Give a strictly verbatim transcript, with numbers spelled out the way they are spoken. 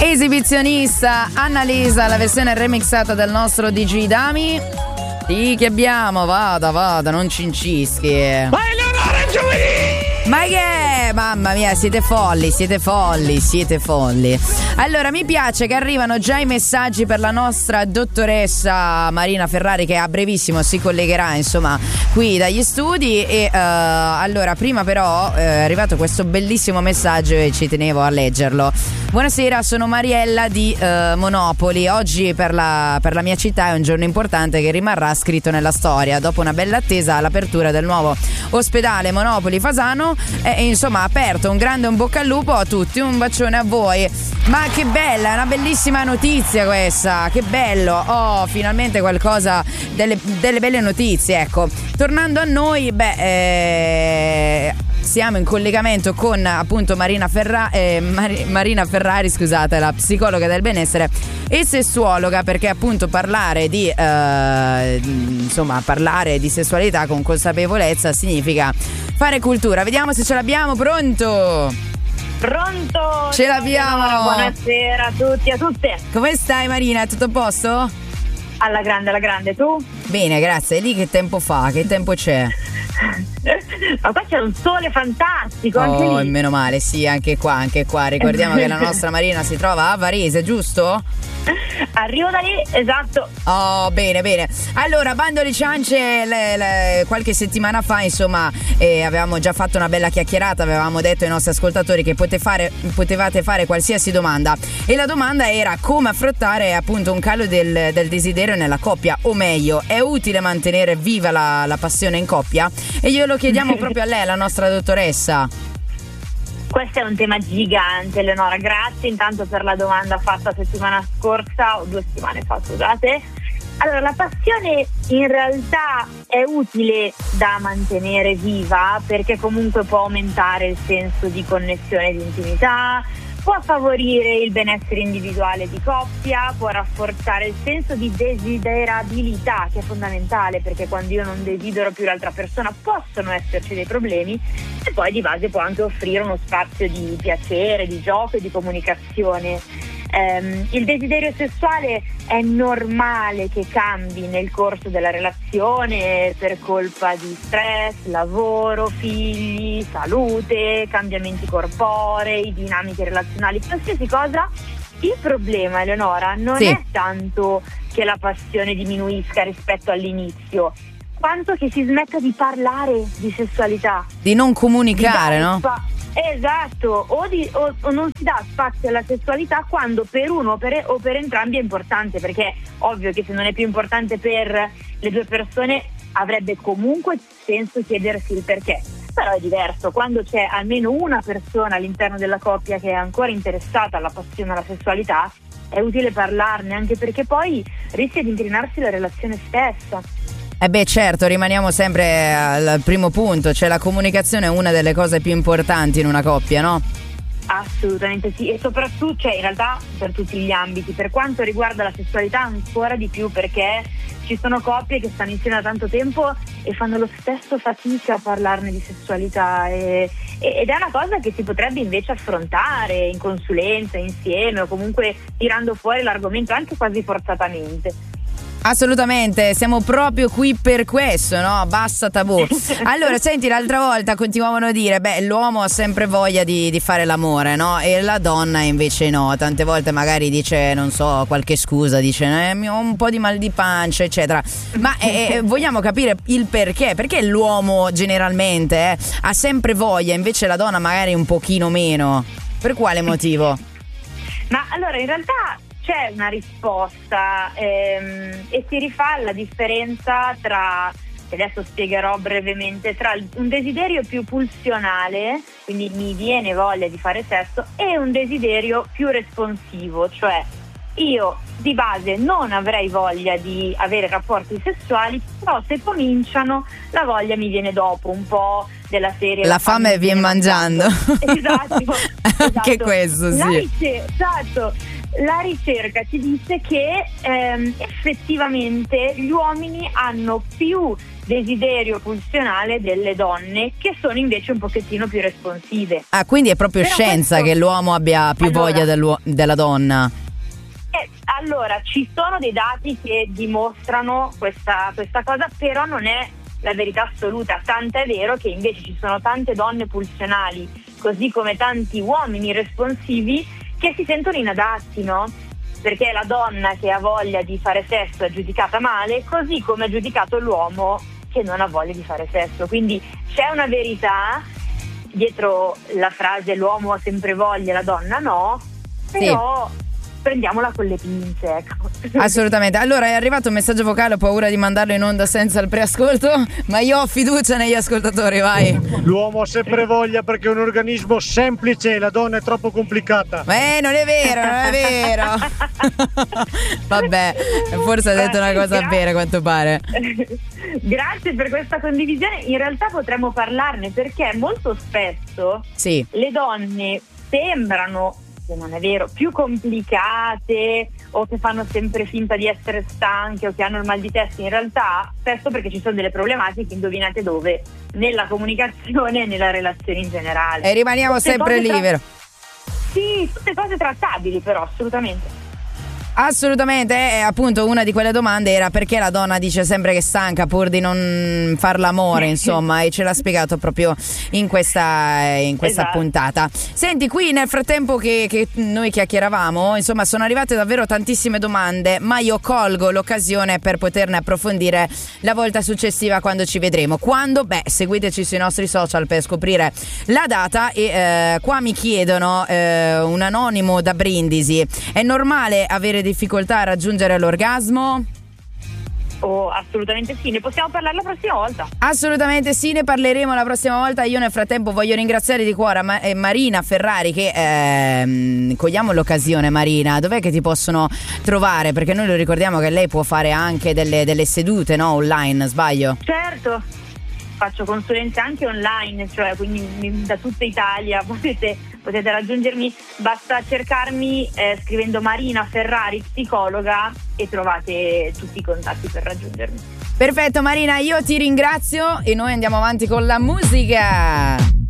Esibizionista Annalisa, la versione remixata del nostro D J Dami. Sì, che abbiamo, vada, vada, non cincischi. Ma Eleonora Giovedì! Ma che è? Mamma mia, siete folli, siete folli, siete folli. Allora, mi piace che arrivano già i messaggi per la nostra dottoressa Marina Ferrari, che a brevissimo si collegherà, insomma, qui dagli studi. E uh, allora, prima però eh, è arrivato questo bellissimo messaggio e ci tenevo a leggerlo. Buonasera, sono Mariella di uh, Monopoli. Oggi per la, per la mia città è un giorno importante che rimarrà scritto nella storia. Dopo una bella attesa all'apertura del nuovo ospedale Monopoli Fasano, e insomma aperto. Un grande un bocca al lupo a tutti, un bacione a voi. Ma che bella, è una bellissima notizia questa, che bello. Oh, finalmente qualcosa, delle, delle belle notizie, ecco. Tornando a noi, beh, eh, siamo in collegamento con appunto Marina, Ferra- eh, Mar- Marina Ferrari, scusate, la psicologa del benessere e sessuologa, perché appunto parlare di eh, insomma parlare di sessualità con consapevolezza significa fare cultura. Vediamo se ce l'abbiamo. Pronto? Pronto? Ce l'abbiamo. Buonasera a tutti e a tutte. Come stai Marina? Tutto a posto? Alla grande, alla grande, tu? Bene, grazie. E lì che tempo fa? Che tempo c'è? Ma qua c'è un sole fantastico. Anche Oh, lì. meno male, sì, anche qua, anche qua. Ricordiamo che la nostra Marina si trova a Varese, giusto? Arrivo da lì, esatto. Oh, bene, bene. Allora, bando alle ciance, le, le, qualche settimana fa, insomma, eh, avevamo già fatto una bella chiacchierata, avevamo detto ai nostri ascoltatori che pote fare, potevate fare qualsiasi domanda. E la domanda era come affrontare appunto un calo del, del desiderio nella coppia, o meglio, è utile mantenere viva la, la passione in coppia? E glielo chiediamo proprio a lei, la nostra dottoressa. Questo è un tema gigante, Eleonora. Grazie intanto per la domanda fatta settimana scorsa, o due settimane fa, scusate. Allora, la passione in realtà è utile da mantenere viva, perché comunque può aumentare il senso di connessione e di intimità, può favorire il benessere individuale di coppia, può rafforzare il senso di desiderabilità, che è fondamentale, perché quando io non desidero più l'altra persona possono esserci dei problemi, e poi di base può anche offrire uno spazio di piacere, di gioco e di comunicazione. Um, il desiderio sessuale è normale che cambi nel corso della relazione per colpa di stress, lavoro, figli, salute, cambiamenti corporei, dinamiche relazionali, qualsiasi cosa. Il problema, Eleonora, non sì. è tanto che la passione diminuisca rispetto all'inizio, quanto che si smetta di parlare di sessualità, di non comunicare, di no? Spa- Esatto, o, di, o, o non si dà spazio alla sessualità quando per uno o per, o per entrambi è importante, perché è ovvio che se non è più importante per le due persone avrebbe comunque senso chiedersi il perché. Però è diverso, quando c'è almeno una persona all'interno della coppia che è ancora interessata alla passione e alla sessualità, è utile parlarne, anche perché poi rischia di incrinarsi la relazione stessa. Eh beh, certo, rimaniamo sempre al primo punto, cioè la comunicazione è una delle cose più importanti in una coppia, no? Assolutamente sì, e soprattutto, cioè in realtà per tutti gli ambiti, per quanto riguarda la sessualità ancora di più, perché ci sono coppie che stanno insieme da tanto tempo e fanno lo stesso fatica a parlarne di sessualità, e, ed è una cosa che si potrebbe invece affrontare in consulenza, insieme, o comunque tirando fuori l'argomento anche quasi forzatamente. Assolutamente, siamo proprio qui per questo, no? Basta tabù. Allora, senti, l'altra volta continuavano a dire, beh, l'uomo ha sempre voglia di, di fare l'amore, no? E la donna invece no. Tante volte magari dice, non so, qualche scusa, dice, eh, ho un po' di mal di pancia, eccetera. Ma eh, vogliamo capire il perché. Perché l'uomo generalmente eh, ha sempre voglia, invece la donna magari un pochino meno? Per quale motivo? Ma allora, in realtà c'è una risposta ehm, e si rifà alla differenza tra, adesso spiegherò brevemente, tra un desiderio più pulsionale, quindi mi viene voglia di fare sesso, e un desiderio più responsivo, cioè io di base non avrei voglia di avere rapporti sessuali, però se cominciano la voglia mi viene dopo, un po' della serie La, la fame, fame viene mangiando, mangiando. Esatto, anche esatto. questo sì la ricer- esatto la ricerca ci dice che ehm, effettivamente gli uomini hanno più desiderio pulsionale delle donne, che sono invece un pochettino più responsive. Ah, quindi è proprio Però scienza questo... che l'uomo abbia più allora, voglia della donna. Eh, allora, ci sono dei dati che dimostrano questa, questa cosa, però non è la verità assoluta, tant'è vero che invece ci sono tante donne pulsionali, così come tanti uomini responsivi, che si sentono inadatti, no? Perché è la donna che ha voglia di fare sesso è giudicata male, così come è giudicato l'uomo che non ha voglia di fare sesso. Quindi c'è una verità dietro la frase l'uomo ha sempre voglia, la donna no, però sì, prendiamola con le pinze, ecco. Assolutamente. Allora è arrivato un messaggio vocale, ho paura di mandarlo in onda senza il preascolto, ma io ho fiducia negli ascoltatori, vai. L'uomo ha sempre voglia perché è un organismo semplice e la donna è troppo complicata. Eh, non è vero, non è vero. Vabbè, forse ha detto una cosa vera, a quanto pare. Grazie per questa condivisione. In realtà potremmo parlarne, perché molto spesso sì, le donne sembrano, se non è vero, più complicate, o che fanno sempre finta di essere stanche, o che hanno il mal di testa. In realtà spesso perché ci sono delle problematiche, indovinate dove? Nella comunicazione e nella relazione in generale. E rimaniamo tutte sempre lì, tra... vero? Sì, tutte cose trattabili, però, assolutamente. Assolutamente, e appunto una di quelle domande era perché la donna dice sempre che è stanca pur di non far l'amore, insomma, e ce l'ha spiegato proprio in questa, in questa esatto. puntata. Senti, qui nel frattempo che, che noi chiacchieravamo, insomma, sono arrivate davvero tantissime domande, ma io colgo l'occasione per poterne approfondire la volta successiva, quando ci vedremo. Quando? Beh, seguiteci sui nostri social per scoprire la data. E eh, qua mi chiedono, eh, un anonimo da Brindisi, è normale avere difficoltà a raggiungere l'orgasmo? Oh, assolutamente sì, ne possiamo parlare la prossima volta. Assolutamente sì, ne parleremo la prossima volta. Io nel frattempo voglio ringraziare di cuore Ma- eh, Marina Ferrari, che ehm, cogliamo l'occasione. Marina, dov'è che ti possono trovare? Perché noi lo ricordiamo che lei può fare anche delle, delle sedute, no? Online, sbaglio? Certo, faccio consulenze anche online, cioè quindi da tutta Italia potete, potete raggiungermi, basta cercarmi eh, scrivendo Marina Ferrari psicologa e trovate tutti i contatti per raggiungermi. Perfetto Marina, io ti ringrazio e noi andiamo avanti con la musica.